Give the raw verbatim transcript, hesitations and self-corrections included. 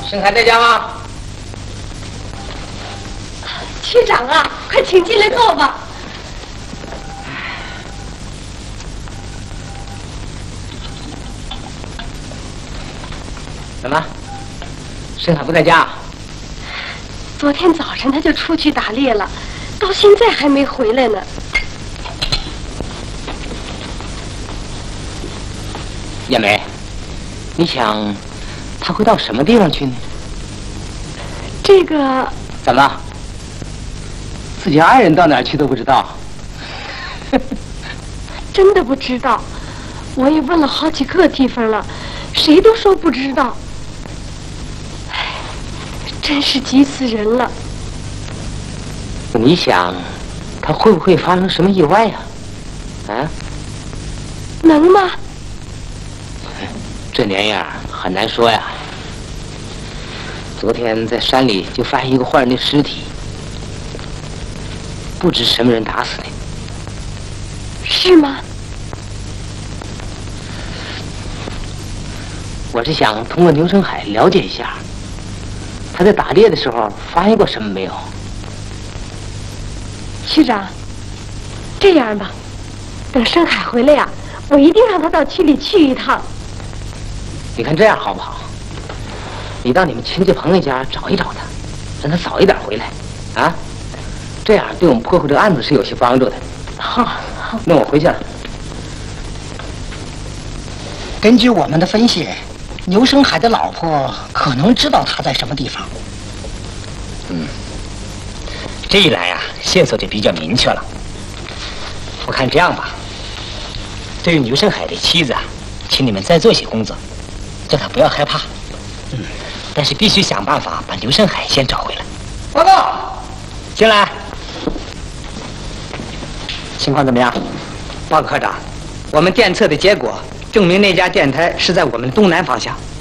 盛海在家吗？ 区长啊，快请进来坐吧。 怎么？盛海不在家？ 昨天早晨他就出去打猎了，到现在还没回来呢。 艳梅，你想他会到什么地方去呢？ 这个怎么？自己爱人到哪儿去都不知道？ 真的不知道，我也问了好几个地方了，谁都说不知道。唉，真是急死人了。 你想，他会不会发生什么意外呀？啊？ 能吗？ 这年样很难说呀。昨天在山里就发现一个坏人的尸体，不知什么人打死的。 是吗？ 我是想通过牛生海了解一下，他在打猎的时候发现过什么没有？ 区长，这样吧，等盛海回来呀，我一定让他到区里去一趟。 你看这样好不好？你到你们亲戚朋友家找一找他，让他早一点回来，啊，这样对我们破获这个案子是有些帮助的。 好，好。 那我回去了。 根据我们的分析，牛生海的老婆可能知道他在什么地方。 嗯，这一来啊，线索就比较明确了。我看这样吧，对于牛生海的妻子啊，请你们再做些工作，叫他不要害怕。嗯，但是必须想办法把牛生海先找回来。 报告， 进来。 情况怎么样？ 报告科长，我们电测的结果证明那家电台是在我们东南方向。